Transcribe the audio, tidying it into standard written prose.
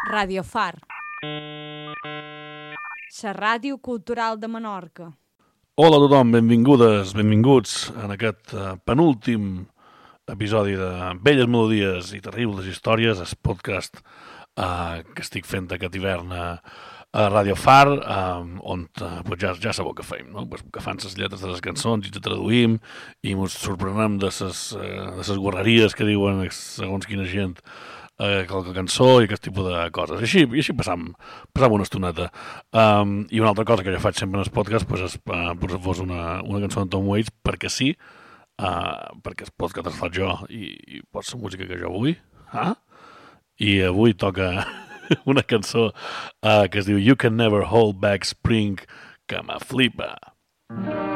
Radio Far, la ràdio cultural de Menorca. Hola a tothom, benvingudes, benvinguts en aquest penúltim episodi de Belles Melodies i Terribles Històries, el podcast que estic fent aquest hivern a Radio Far, on ja sabeu què fem, no? Pues, que fan les lletres de les cançons i ens traduïm i ens sorprenem de les guarreries que diuen segons quina gent qualque cançó i aquest tipus de coses. I així passam una estoneta. I una altra cosa que jo faig sempre en el podcast pues, és posar-vos una cançó de Tom Waits perquè sí, perquè el podcast el faig jo i pot ser música que jo vull. I avui toca una cançó que es diu You Can Never Hold Back Spring, que me flipa.